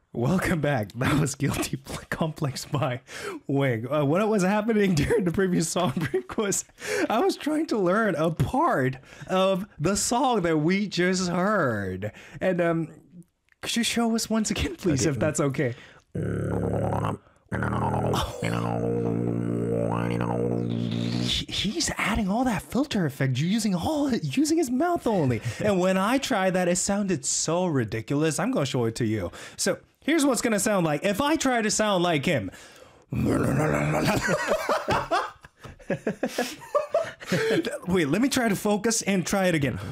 Welcome back. That was Guilty Complex by Wing. What was happening during the previous song break was I was trying to learn a part of the song that we just heard. And could you show us once again, please, if that's okay? He's adding all that filter effect using his mouth only. And when I tried that, it sounded so ridiculous. I'm going to show it to you. So here's what's going to sound like if I try to sound like him. Wait, let me try to focus and try it again.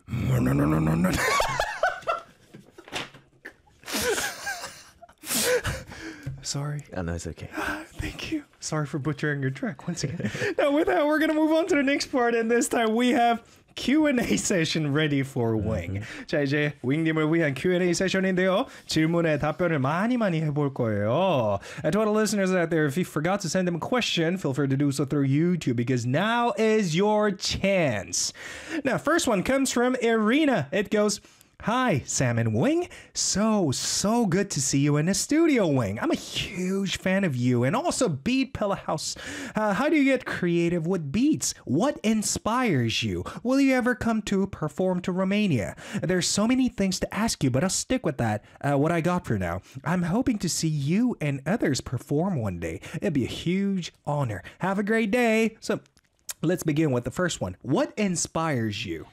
Sorry. Oh, no, it's okay. Thank you. Sorry for butchering your track once again. Now with that, we're going to move on to the next part. And this time we have Q&A session ready for Wing. 자, 이제 윙님을 위한 Q&A 세션인데요. 질문에 답변을 많이 해볼 거예요. And to all the listeners out there, if you forgot to send them a question, feel free to do so through YouTube because now is your chance. Now, first one comes from Irina. It goes, "Hi, Sam and Wing. So good to see you in the studio, Wing. I'm a huge fan of you and also Beat Pillar House. How do you get creative with beats? What inspires you? Will you ever come to perform to Romania? There's so many things to ask you, but I'll stick with that, what I got for now. I'm hoping to see you and others perform one day. It'd be a huge honor. Have a great day." So let's begin with the first one. What inspires you?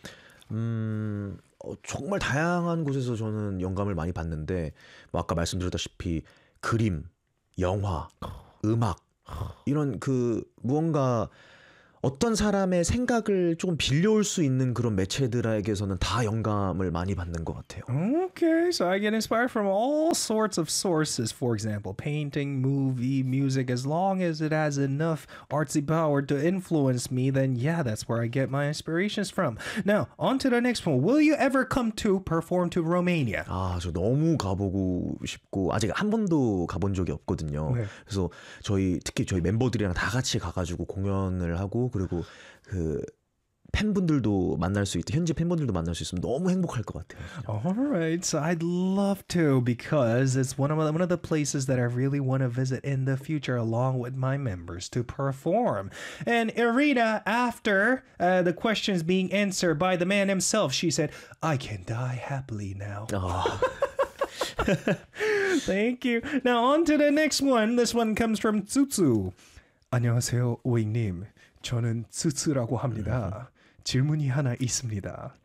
정말 다양한 곳에서 저는 영감을 많이 받는데 뭐 아까 말씀드렸다시피 그림, 영화, 음악 이런 그 무언가 어떤 사람의 생각을 조금 빌려올 수 있는 그런 매체들에게서는 다 영감을 많이 받는 것 같아요. Okay, so I get inspired from all sorts of sources. For example, painting, movie, music. As long as it has enough artsy power to influence me, then yeah, that's where I get my inspirations from. Now, on to the next one. Will you ever come to perform to Romania? 아, 저 너무 가보고 싶고 아직 한 번도 가본 적이 없거든요. 네. 그래서 특히 저희 멤버들이랑 다 같이 가가지고 공연을 하고 그리고 그 팬분들도 만날 수 있고 현지 팬분들도 만날 수 있으면 너무 행복할 것 같아요. Alright, so I'd love to because it's one of the places that I really want to visit in the future along with my members to perform. And Irina, after the questions being answered by the man himself, she said, "I can die happily now." Thank you. Now on to the next one. This one comes from Tsutsu. 안녕하세요, 오잉님. 저는 츠츠라고 합니다. 질문이 하나 있습니다.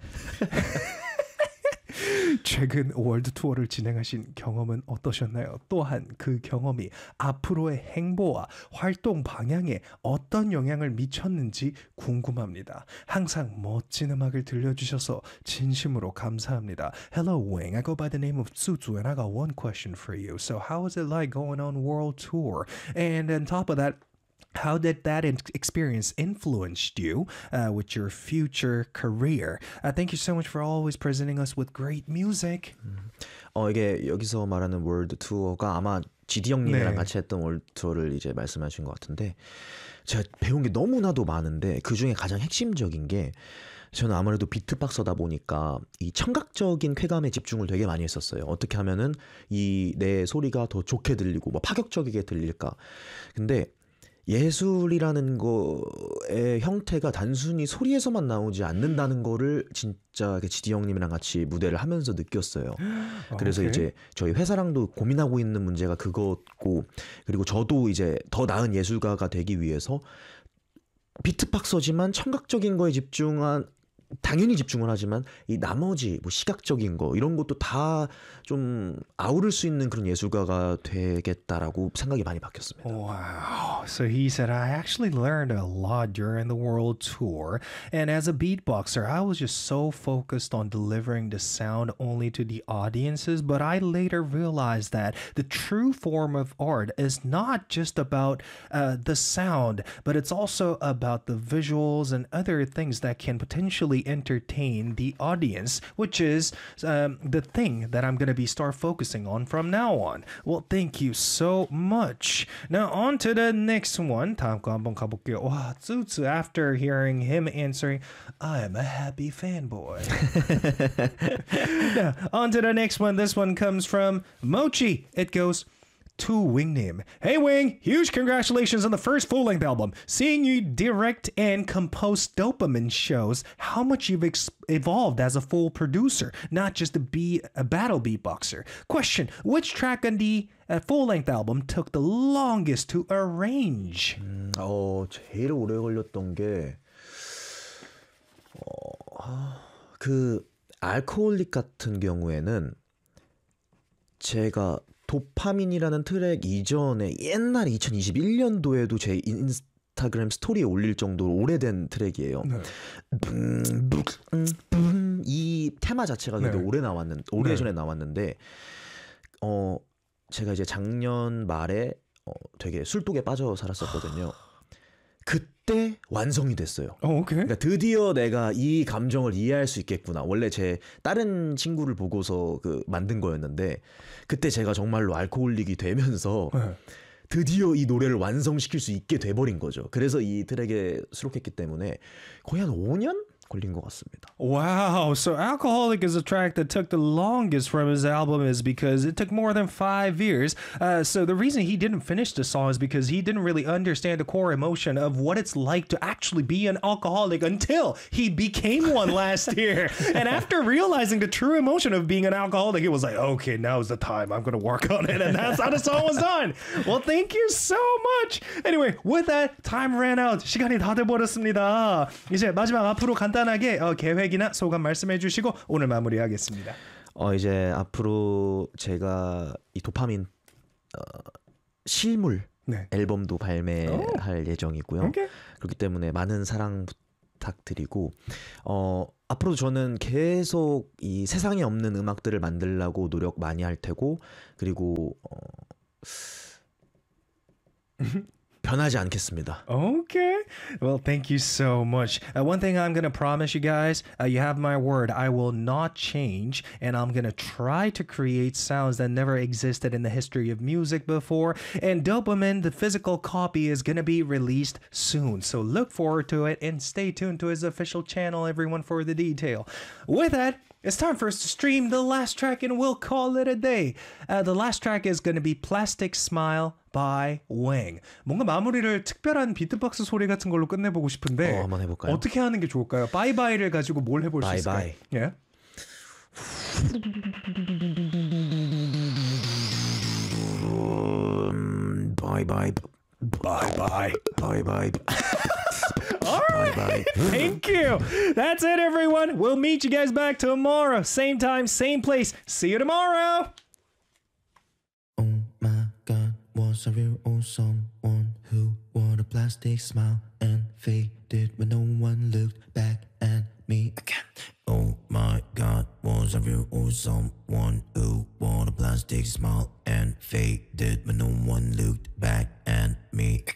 최근 월드 투어를 진행하신 경험은 어떠셨나요? 또한 그 경험이 앞으로의 행보와 활동 방향에 어떤 영향을 미쳤는지 궁금합니다. 항상 멋진 음악을 들려주셔서 진심으로 감사합니다. Hello, Wing. I go by the name of Tsutsu and I got one question for you. So how is it like going on world tour? And on top of that, how did that experience influence you with your future career? Thank you so much for always presenting us with great music. 이게 여기서 말하는 월드 투어가 아마 GD 형님이랑 네. 같이 했던 월드 투어를 이제 말씀하신 것 같은데 제가 배운 게 너무나도 많은데 그 중에 가장 핵심적인 게 저는 아무래도 비트박서다 보니까 이 청각적인 쾌감에 집중을 되게 많이 했었어요. 어떻게 하면은 이 내 소리가 더 좋게 들리고 뭐 파격적이게 들릴까. 근데 예술이라는 거의 형태가 단순히 소리에서만 나오지 않는다는 거를 진짜 GD 형님이랑 같이 무대를 하면서 느꼈어요. 그래서 오케이. 이제 저희 회사랑도 고민하고 있는 문제가 그거고 그리고 저도 이제 더 나은 예술가가 되기 위해서 비트박서지만 청각적인 거에 당연히 집중을 하지만 이 나머지 뭐 시각적인 거 이런 것도 다 좀 아우를 수 있는 그런 예술가가 되겠다라고 생각이 많이 바뀌었습니다. Wow. So he said, I actually learned a lot during the world tour. And as a beatboxer, I was just so focused on delivering the sound only to the audiences. But I later realized that the true form of art is not just about the sound, but it's also about the visuals and other things that can potentially really entertain the audience, which is the thing that I'm going to be start focusing on from now on. Well, thank you so much. Now, on to the next one. 다음 거 한번 가볼게요. 와, Tsutsu, after hearing him answering, I am a happy fanboy. Now, on to the next one. This one comes from Mochi. It goes, to Wingnim. Hey Wing, huge congratulations on the first full-length album. Seeing you direct and compose Dopamine shows how much you've evolved as a full producer, not just a battle beatboxer. Question, which track on the full-length album took the longest to arrange? 제일 오래 걸렸던 게 그 알코올릭 같은 경우에는 제가 도파민이라는 트랙 이전에 옛날 2021년도에도 제 인스타그램 스토리에 올릴 정도로 오래된 트랙이에요. 네. 이 테마 자체가 되게 오래전에 나왔는데 제가 이제 작년 말에 되게 술독에 빠져 살았었거든요. 그때 완성이 됐어요. 그러니까 드디어 내가 이 감정을 이해할 수 있겠구나. 원래 제 다른 친구를 보고서 만든 거였는데 그때 제가 정말로 알코올릭이 되면서 드디어 이 노래를 완성시킬 수 있게 돼버린 거죠. 그래서 이 트랙에 수록했기 때문에 거의 한 5년 걸린 것 같습니다. Wow, so Alcoholic is a track that took the longest from his album is because it took more than 5 years. So the reason he didn't finish the song is because he didn't really understand the core emotion of what it's like to actually be an alcoholic until he became one last year. And after realizing the true emotion of being an alcoholic, he was like, okay, now's the time. I'm going to work on it. And that's how the song was done. Well, thank you so much. Anyway, with that, time ran out. 시간이 다 돼버렸습니다. 이제 마지막 앞으로 간단하게 계획이나 소감 말씀해 주시고 오늘 마무리하겠습니다. 이제 앞으로 제가 이 도파민 실물 앨범도 발매할 예정이고요. 그렇기 때문에 많은 사랑 부탁드리고 앞으로 저는 계속 이 세상에 없는 음악들을 만들려고 노력 많이 할 테고 그리고 변하지 않겠습니다. Okay. Well, thank you so much. One thing I'm going to promise you guys, you have my word, I will not change, and I'm going to try to create sounds that never existed in the history of music before. And Dopamine, the physical copy, is going to be released soon. So look forward to it and stay tuned to his official channel, everyone, for the detail. With that, it's time for us to stream the last track and we'll call it a day. The last track is going to be Plastic Smile by Wing. 뭔가 마무리를 특별한 비트박스 소리 같은 걸로 끝내보고 싶은데 한번 해볼까요? 어떻게 하는 게 좋을까요? 바이바이를 가지고 뭘 해볼 수 있을까요? 예? 바이바이 바이바이 바이바이 All right. Thank you. That's it, everyone. We'll meet you guys back tomorrow. Same time, same place. See you tomorrow. Oh my God, was I real or someone who wore a plastic smile and faded when no one looked back at me again? Oh my God, was I real or someone who wore a plastic smile and faded when no one looked back at me